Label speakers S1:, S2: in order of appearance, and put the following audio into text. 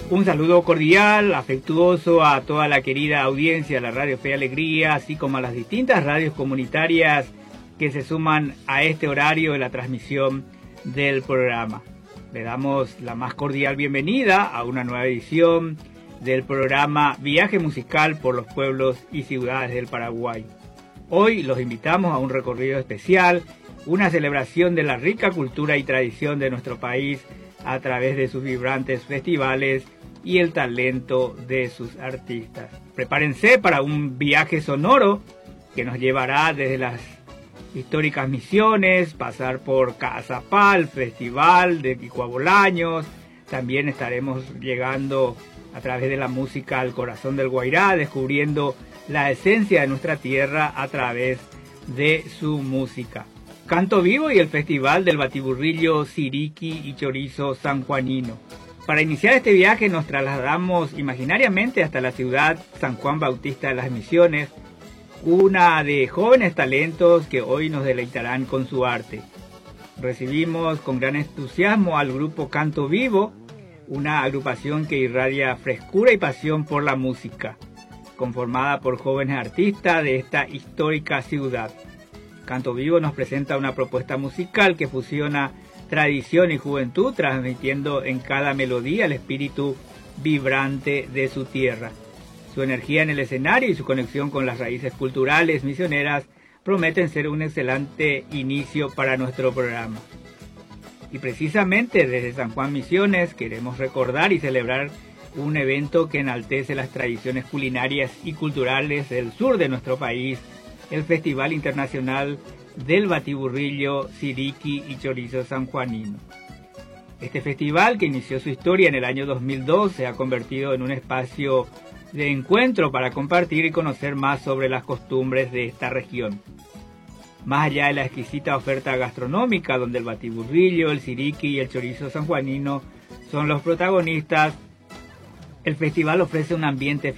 S1: Un saludo cordial, afectuoso a toda la querida audiencia de la Radio Fe y Alegría, así como a las distintas radios comunitarias que se suman a este horario de la transmisión del programa. Le damos la más cordial bienvenida a una nueva edición del programa Viaje Musical por los Pueblos y Ciudades del Paraguay. Hoy los invitamos a un recorrido especial, una celebración de la rica cultura y tradición de nuestro país a través de sus vibrantes festivales y el talento de sus artistas. Prepárense para un viaje sonoro que nos llevará desde las históricas Misiones, pasar por Cazapal, Festival de Quicuabolaños. También estaremos llegando a través de la música al corazón del Guairá, descubriendo la esencia de nuestra tierra a través de su música. Canto Vivo y el Festival del Batiburrillo, Siriqui y Chorizo sanjuanino. Para iniciar este viaje nos trasladamos imaginariamente hasta la ciudad San Juan Bautista de las Misiones, una de jóvenes talentos que hoy nos deleitarán con su arte. Recibimos con gran entusiasmo al grupo Canto Vivo, una agrupación que irradia frescura y pasión por la música, conformada por jóvenes artistas de esta histórica ciudad. Canto Vivo nos presenta una propuesta musical que fusiona tradición y juventud, transmitiendo en cada melodía el espíritu vibrante de su tierra. Su energía en el escenario y su conexión con las raíces culturales misioneras prometen ser un excelente inicio para nuestro programa. Y precisamente desde San Juan Misiones queremos recordar y celebrar un evento que enaltece las tradiciones culinarias y culturales del sur de nuestro país, el Festival Internacional del Batiburrillo, Siriqui y Chorizo sanjuanino. Este festival, que inició su historia en el año 2002, se ha convertido en un espacio de encuentro para compartir y conocer más sobre las costumbres de esta región. Más allá de la exquisita oferta gastronómica, donde el batiburrillo, el siriqui y el chorizo sanjuanino son los protagonistas, el festival ofrece un ambiente